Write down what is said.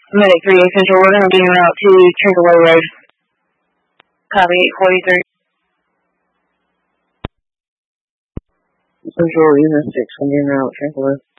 Medic 3A Central, we're going to be en route to Trinkleway Road. Copy 843. Central Unit 6, we'll be en route, Trinkleway.